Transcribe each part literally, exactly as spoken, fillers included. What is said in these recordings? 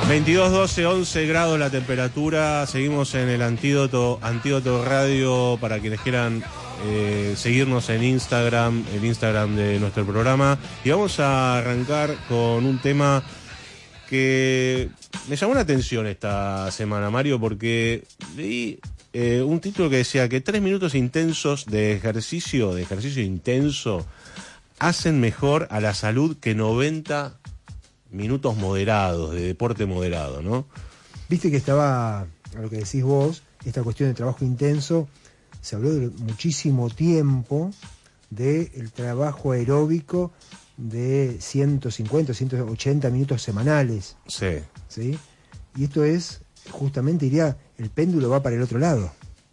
veintidós, doce, once grados la temperatura. Seguimos en el Antídoto, Antídoto Radio para quienes quieran eh, seguirnos en Instagram, el Instagram de nuestro programa. Y vamos a arrancar con un tema que me llamó la atención esta semana, Mario, porque leí eh, un título que decía que tres minutos intensos de ejercicio, de ejercicio intenso, hacen mejor a la salud que noventa minutos moderados, de deporte moderado, ¿no? Viste que estaba, a lo que decís vos, esta cuestión de trabajo intenso, se habló de muchísimo tiempo del trabajo aeróbico de ciento cincuenta, ciento ochenta minutos semanales. Sí. ¿Sí? Y esto es, justamente diría, el péndulo va para el otro lado.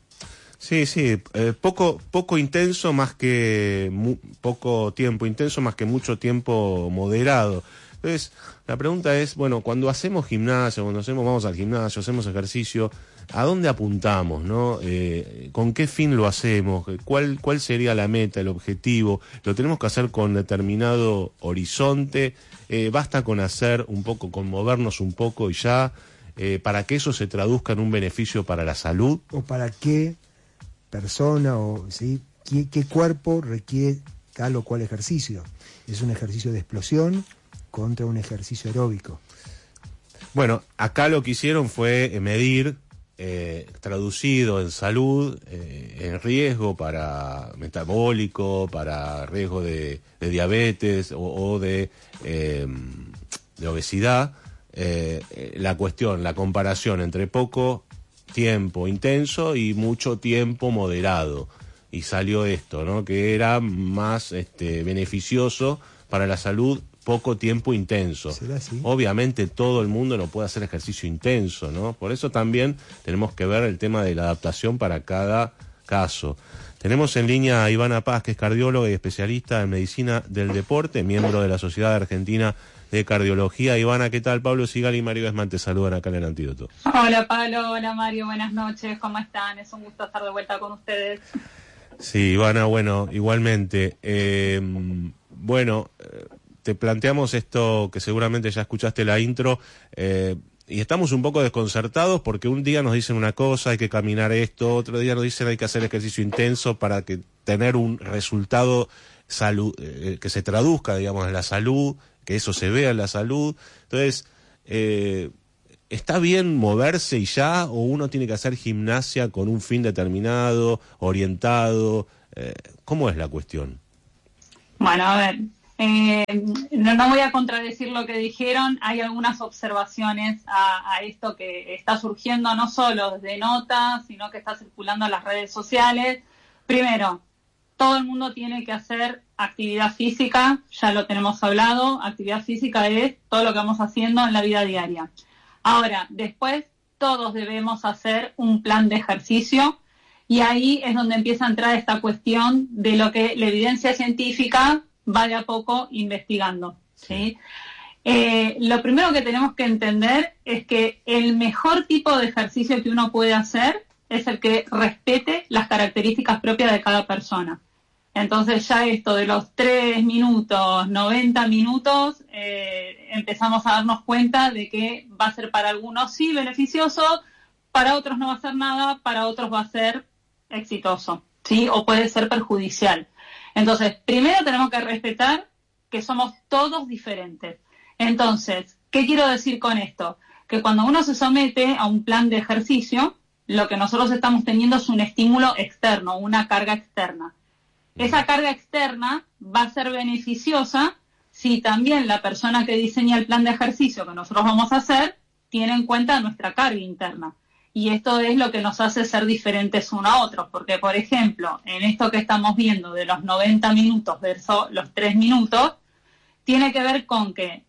Sí, sí, eh, poco, poco intenso más que, mu, poco tiempo intenso más que mucho tiempo moderado. Entonces, la pregunta es, bueno, cuando hacemos gimnasio, cuando hacemos, vamos al gimnasio, hacemos ejercicio, ¿a dónde apuntamos, no? Eh, ¿con qué fin lo hacemos? ¿Cuál, cuál sería la meta, el objetivo? ¿Lo tenemos que hacer con determinado horizonte? Eh, ¿Basta con hacer un poco, con movernos un poco y ya, eh, para que eso se traduzca en un beneficio para la salud? ¿O para qué persona o ¿sí? qué, qué cuerpo requiere tal o cual ejercicio? ¿Es un ejercicio de explosión contra un ejercicio aeróbico? Bueno, acá lo que hicieron fue medir, eh, traducido en salud, eh, en riesgo para metabólico, para riesgo de, de diabetes o, o de, eh, de obesidad, eh, la cuestión, la comparación entre poco tiempo intenso y mucho tiempo moderado. Y salió esto, ¿no? Que era más este, beneficioso para la salud poco tiempo intenso. ¿Será así? Obviamente todo el mundo no puede hacer ejercicio intenso, ¿no? Por eso también tenemos que ver el tema de la adaptación para cada caso. Tenemos en línea a Ivana Paz, que es cardióloga y especialista en medicina del deporte, miembro de la Sociedad Argentina de Cardiología. Ivana, ¿qué tal? Pablo Sigali y Mario Desman te saludan acá en el Antídoto. Hola Pablo, hola Mario, buenas noches, ¿cómo están? Es un gusto estar de vuelta con ustedes. Sí, Ivana, bueno, igualmente. Eh, bueno... Te planteamos esto que seguramente ya escuchaste la intro, eh, y estamos un poco desconcertados porque un día nos dicen una cosa, hay que caminar esto, otro día nos dicen hay que hacer ejercicio intenso para que tener un resultado salud, eh, que se traduzca, digamos, en la salud, que eso se vea en la salud. Entonces, eh, ¿está bien moverse y ya, o uno tiene que hacer gimnasia con un fin determinado, orientado? Eh, ¿Cómo es la cuestión? Bueno, a ver... Eh, no, no voy a contradecir lo que dijeron, hay algunas observaciones a, a esto que está surgiendo no solo de notas, sino que está circulando en las redes sociales. Primero, todo el mundo tiene que hacer actividad física, ya lo tenemos hablado, actividad física es todo lo que vamos haciendo en la vida diaria. Ahora, después todos debemos hacer un plan de ejercicio y ahí es donde empieza a entrar esta cuestión de lo que la evidencia científica va de a poco investigando, ¿sí? Eh, lo primero que tenemos que entender es que el mejor tipo de ejercicio que uno puede hacer es el que respete las características propias de cada persona. Entonces ya esto de los tres minutos, noventa minutos, eh, empezamos a darnos cuenta de que va a ser para algunos sí beneficioso, para otros no va a ser nada, para otros va a ser exitoso, ¿sí? O puede ser perjudicial. Entonces, primero tenemos que respetar que somos todos diferentes. Entonces, ¿qué quiero decir con esto? Que cuando uno se somete a un plan de ejercicio, lo que nosotros estamos teniendo es un estímulo externo, una carga externa. Esa carga externa va a ser beneficiosa si también la persona que diseña el plan de ejercicio que nosotros vamos a hacer tiene en cuenta nuestra carga interna. Y esto es lo que nos hace ser diferentes uno a otros, porque, por ejemplo, en esto que estamos viendo de los noventa minutos versus los tres minutos, tiene que ver con que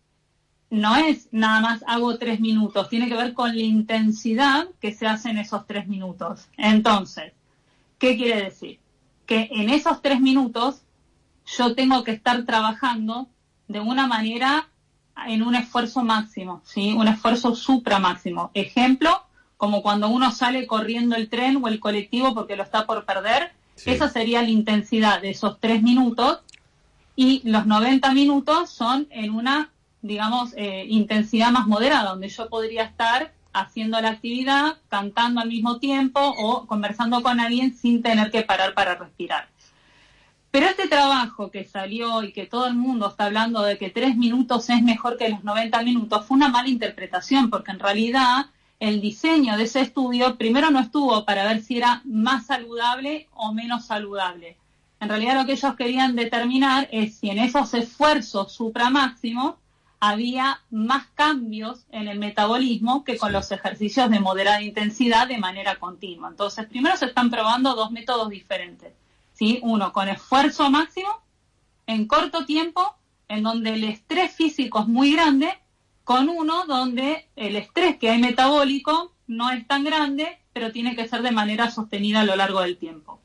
no es nada más hago tres minutos, tiene que ver con la intensidad que se hace en esos tres minutos. Entonces, ¿qué quiere decir? Que en esos tres minutos yo tengo que estar trabajando de una manera en un esfuerzo máximo, ¿sí? Un esfuerzo supra máximo. Ejemplo, como cuando uno sale corriendo el tren o el colectivo porque lo está por perder, sí. Esa sería la intensidad de esos tres minutos, y los noventa minutos son en una digamos, eh, intensidad más moderada, donde yo podría estar haciendo la actividad, cantando al mismo tiempo o conversando con alguien sin tener que parar para respirar. Pero este trabajo que salió y que todo el mundo está hablando de que tres minutos es mejor que los noventa minutos, fue una mala interpretación, porque en realidad el diseño de ese estudio primero no estuvo para ver si era más saludable o menos saludable. En realidad lo que ellos querían determinar es si en esos esfuerzos supramáximos había más cambios en el metabolismo que con sí. los ejercicios de moderada intensidad de manera continua. Entonces, primero se están probando dos métodos diferentes, ¿sí? Uno con esfuerzo máximo, en corto tiempo, en donde el estrés físico es muy grande, con uno donde el estrés que hay metabólico no es tan grande, pero tiene que ser de manera sostenida a lo largo del tiempo.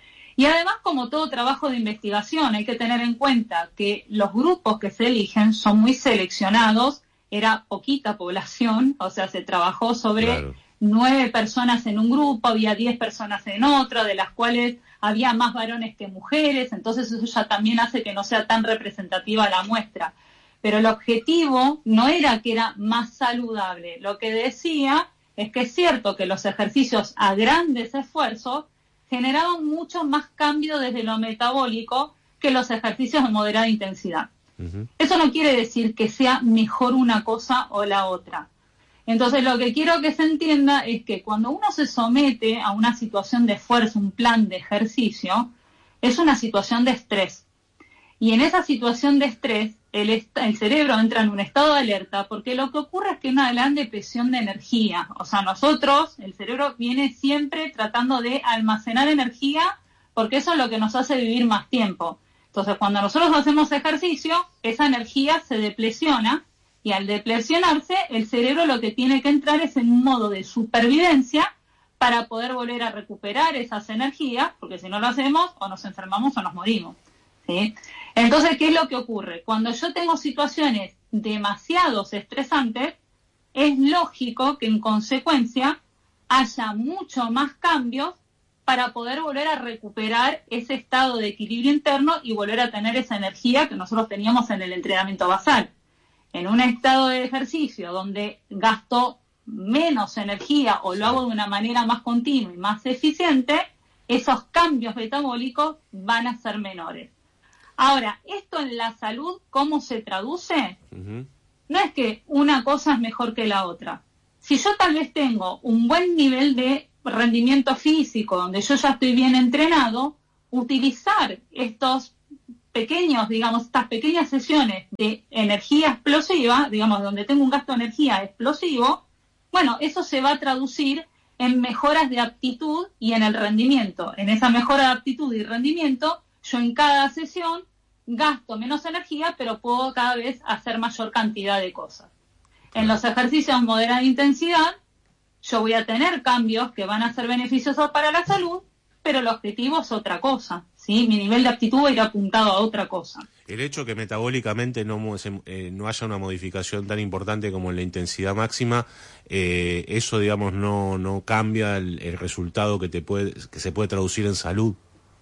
Y además, como todo trabajo de investigación, hay que tener en cuenta que los grupos que se eligen son muy seleccionados, era poquita población, o sea, se trabajó sobre claro. nueve personas en un grupo, había diez personas en otro, de las cuales había más varones que mujeres, entonces eso ya también hace que no sea tan representativa la muestra. Pero el objetivo no era que era más saludable, lo que decía es que es cierto que los ejercicios a grandes esfuerzos generaban mucho más cambio desde lo metabólico que los ejercicios de moderada intensidad. Uh-huh. Eso no quiere decir que sea mejor una cosa o la otra. Entonces, lo que quiero que se entienda es que cuando uno se somete a una situación de esfuerzo, un plan de ejercicio, es una situación de estrés. Y en esa situación de estrés, el, est- el cerebro entra en un estado de alerta porque lo que ocurre es que hay una grande presión de energía. O sea, nosotros, el cerebro viene siempre tratando de almacenar energía porque eso es lo que nos hace vivir más tiempo. Entonces, cuando nosotros hacemos ejercicio, esa energía se depresiona y al depresionarse, el cerebro lo que tiene que entrar es en un modo de supervivencia para poder volver a recuperar esas energías, porque si no lo hacemos, o nos enfermamos o nos morimos, ¿sí? Entonces, ¿qué es lo que ocurre? Cuando yo tengo situaciones demasiado estresantes, es lógico que en consecuencia haya mucho más cambios para poder volver a recuperar ese estado de equilibrio interno y volver a tener esa energía que nosotros teníamos en el entrenamiento basal. En un estado de ejercicio donde gasto menos energía o lo hago de una manera más continua y más eficiente, esos cambios metabólicos van a ser menores. Ahora, esto en la salud, ¿cómo se traduce? Uh-huh. No es que una cosa es mejor que la otra. Si yo tal vez tengo un buen nivel de rendimiento físico, donde yo ya estoy bien entrenado, utilizar estos pequeños, digamos, estas pequeñas sesiones de energía explosiva, digamos, donde tengo un gasto de energía explosivo, bueno, eso se va a traducir en mejoras de aptitud y en el rendimiento. En esa mejora de aptitud y rendimiento, yo en cada sesión gasto menos energía, pero puedo cada vez hacer mayor cantidad de cosas. En los ejercicios de moderada intensidad, yo voy a tener cambios que van a ser beneficiosos para la salud, pero el objetivo es otra cosa, ¿sí? Mi nivel de aptitud va a ir apuntado a otra cosa. El hecho que metabólicamente no, eh, no haya una modificación tan importante como en la intensidad máxima, eh, eso, digamos, no, no cambia el, el resultado que, te puede, que se puede traducir en salud.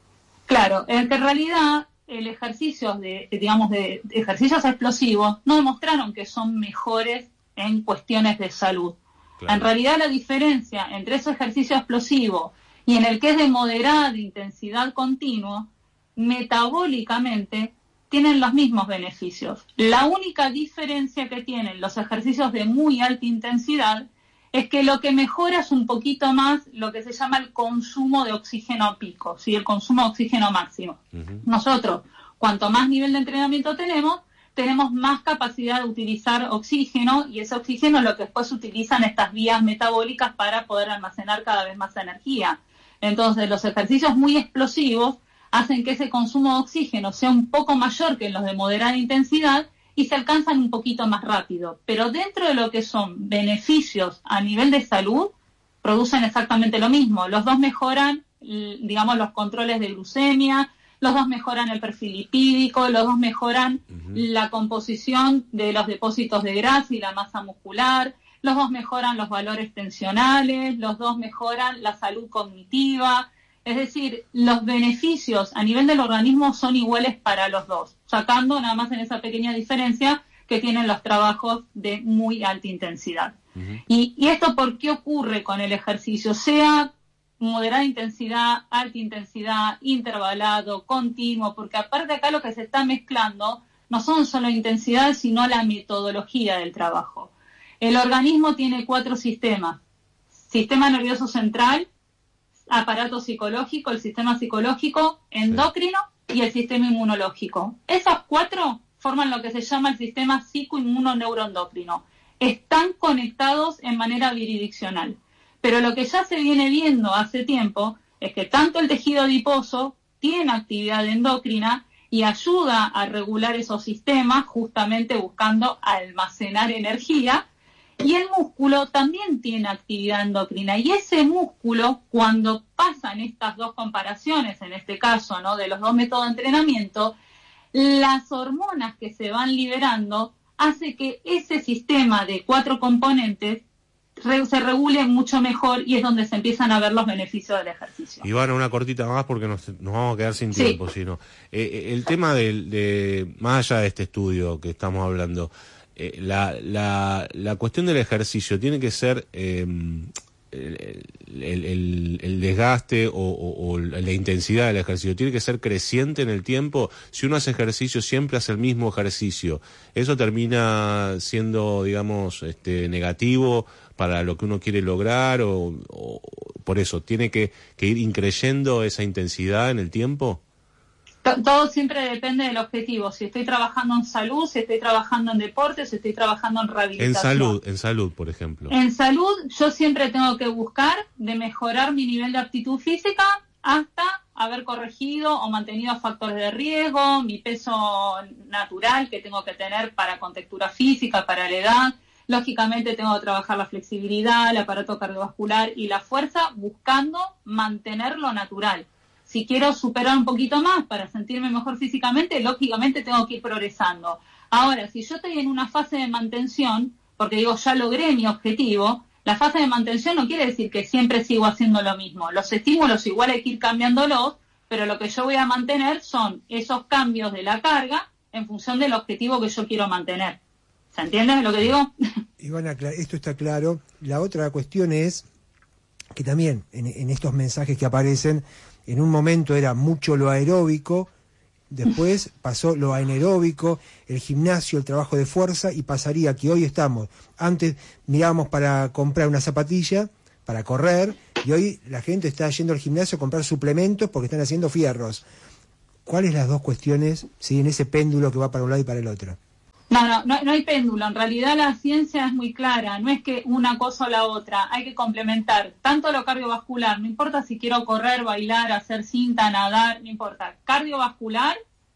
Claro, es que en realidad el ejercicio de, digamos, de, de ejercicios explosivos no demostraron que son mejores en cuestiones de salud. Claro. En realidad la diferencia entre ese ejercicio explosivo y en el que es de moderada intensidad continua, metabólicamente tienen los mismos beneficios. La única diferencia que tienen los ejercicios de muy alta intensidad es que lo que mejora es un poquito más lo que se llama el consumo de oxígeno pico, ¿sí? El consumo de oxígeno máximo. Uh-huh. Nosotros, cuanto más nivel de entrenamiento tenemos, tenemos más capacidad de utilizar oxígeno y ese oxígeno es lo que después utilizan estas vías metabólicas para poder almacenar cada vez más energía. Entonces, los ejercicios muy explosivos hacen que ese consumo de oxígeno sea un poco mayor que los de moderada intensidad y se alcanzan un poquito más rápido. Pero dentro de lo que son beneficios a nivel de salud, producen exactamente lo mismo. Los dos mejoran, digamos, los controles de glucemia, los dos mejoran el perfil lipídico, los dos mejoran uh-huh. la composición de los depósitos de grasa y la masa muscular, los dos mejoran los valores tensionales, los dos mejoran la salud cognitiva. Es decir, los beneficios a nivel del organismo son iguales para los dos, sacando nada más en esa pequeña diferencia que tienen los trabajos de muy alta intensidad. Uh-huh. Y, y esto, ¿por qué ocurre con el ejercicio? Sea moderada intensidad, alta intensidad, intervalado, continuo, porque aparte acá lo que se está mezclando no son solo intensidades, sino la metodología del trabajo. El organismo tiene cuatro sistemas: sistema nervioso central, aparato psicológico, el sistema psicológico, endocrino y el sistema inmunológico. Esas cuatro forman lo que se llama el sistema psicoinmunoneuroendocrino. Están conectados en manera bidireccional. Pero lo que ya se viene viendo hace tiempo es que tanto el tejido adiposo tiene actividad endocrina y ayuda a regular esos sistemas, justamente buscando almacenar energía, y el músculo también tiene actividad endocrina. Y ese músculo, cuando pasan estas dos comparaciones, en este caso, ¿no?, de los dos métodos de entrenamiento, las hormonas que se van liberando hace que ese sistema de cuatro componentes se regule mucho mejor, y es donde se empiezan a ver los beneficios del ejercicio. Ivana, una cortita más porque nos, nos vamos a quedar sin tiempo. Sí. Sino, eh, el tema del, de, más allá de este estudio que estamos hablando, eh, la, la, la cuestión del ejercicio tiene que ser eh, el, el, el, el desgaste o, o, o la intensidad del ejercicio, tiene que ser creciente en el tiempo. Si uno hace ejercicio, siempre hace el mismo ejercicio, eso termina siendo, digamos, este, negativo para lo que uno quiere lograr, o, o por eso tiene que, que ir increyendo esa intensidad en el tiempo. Todo siempre depende del objetivo. Si estoy trabajando en salud, si estoy trabajando en deporte, si estoy trabajando en rehabilitación. En salud, en salud, por ejemplo. En salud, yo siempre tengo que buscar de mejorar mi nivel de aptitud física hasta haber corregido o mantenido factores de riesgo, mi peso natural que tengo que tener para contextura física, para la edad. Lógicamente tengo que trabajar la flexibilidad, el aparato cardiovascular y la fuerza, buscando mantenerlo natural. Si quiero superar un poquito más para sentirme mejor físicamente, lógicamente tengo que ir progresando. Ahora, si yo estoy en una fase de mantención, porque digo, ya logré mi objetivo, la fase de mantención no quiere decir que siempre sigo haciendo lo mismo. Los estímulos igual hay que ir cambiándolos, pero lo que yo voy a mantener son esos cambios de la carga en función del objetivo que yo quiero mantener. ¿Se entiende lo que digo? Ivana, esto está claro. La otra cuestión es que también en, en estos mensajes que aparecen, en un momento era mucho lo aeróbico, después pasó lo anaeróbico, el gimnasio, el trabajo de fuerza, y pasaría que hoy estamos, antes mirábamos para comprar una zapatilla, para correr, y hoy la gente está yendo al gimnasio a comprar suplementos porque están haciendo fierros. ¿Cuáles las dos cuestiones, sí, en ese péndulo que va para un lado y para el otro? No, no, no, no hay péndulo. En realidad la ciencia es muy clara. No es que una cosa o la otra. Hay que complementar tanto lo cardiovascular. No importa si quiero correr, bailar, hacer cinta, nadar. No importa. Cardiovascular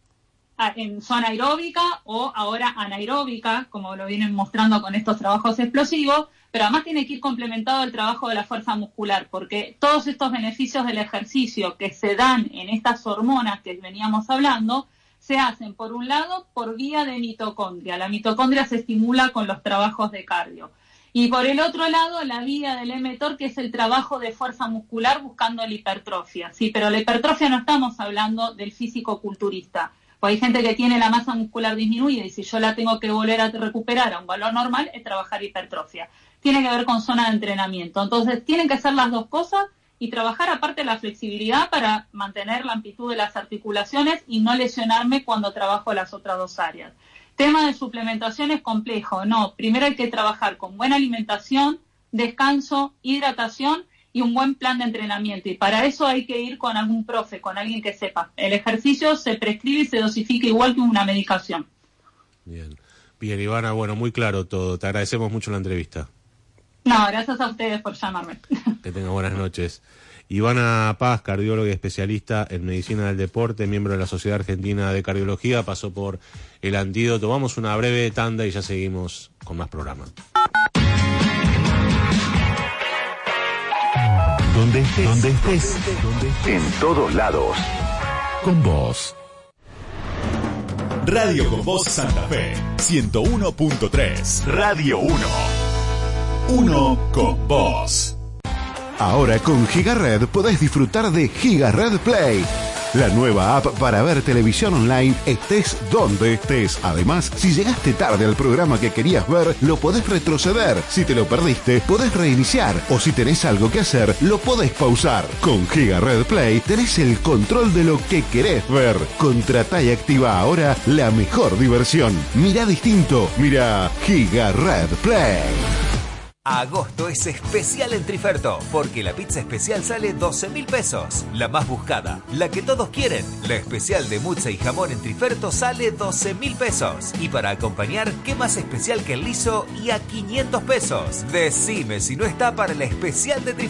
en zona aeróbica o ahora anaeróbica, como lo vienen mostrando con estos trabajos explosivos. Pero además tiene que ir complementado el trabajo de la fuerza muscular, porque todos estos beneficios del ejercicio que se dan en estas hormonas que veníamos hablando se hacen, por un lado, por vía de mitocondria. La mitocondria se estimula con los trabajos de cardio. Y por el otro lado, la vía del mTOR, que es el trabajo de fuerza muscular buscando la hipertrofia. Sí, pero la hipertrofia no estamos hablando del físico-culturista. Pues hay gente que tiene la masa muscular disminuida y si yo la tengo que volver a recuperar a un valor normal, es trabajar hipertrofia. Tiene que ver con zona de entrenamiento. Entonces, tienen que ser las dos cosas, y trabajar aparte la flexibilidad para mantener la amplitud de las articulaciones y no lesionarme cuando trabajo las otras dos áreas. Tema de suplementación es complejo, no, primero hay que trabajar con buena alimentación, descanso, hidratación y un buen plan de entrenamiento, y para eso hay que ir con algún profe, con alguien que sepa. El ejercicio se prescribe y se dosifica igual que una medicación. Bien, bien, Ivana, bueno, muy claro todo, te agradecemos mucho la entrevista. No, gracias a ustedes por llamarme. Que tenga buenas noches. Ivana Paz, cardióloga y especialista en medicina del deporte, miembro de la Sociedad Argentina de Cardiología, pasó por El Antídoto. Vamos una breve tanda y ya seguimos con más programas. Donde estés, donde estés, donde estés, en todos lados. Con vos. Radio Con Voz Santa Fe, ciento uno punto tres. Radio uno. Uno con vos. Ahora con GigaRed podés disfrutar de GigaRed Play, la nueva app para ver televisión online estés donde estés. Además, si llegaste tarde al programa que querías ver, lo podés retroceder. Si te lo perdiste, podés reiniciar. O si tenés algo que hacer, lo podés pausar. Con Giga Red Play tenés el control de lo que querés ver. Contratá y activa ahora la mejor diversión. Mirá distinto. Mirá Giga Red Play. Agosto es especial en Triferto, porque la pizza especial sale doce mil pesos. La más buscada, la que todos quieren. La especial de muzza y jamón en Triferto sale doce mil pesos. Y para acompañar, ¿qué más especial que el liso y a quinientos pesos? Decime si no está para la especial de Triferto.